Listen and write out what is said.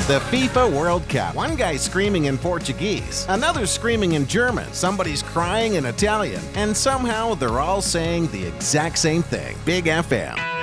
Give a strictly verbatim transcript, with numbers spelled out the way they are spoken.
The FIFA World Cup. One guy's screaming in Portuguese, another's screaming in German, somebody's crying in Italian, and somehow they're all saying the exact same thing. Big F M.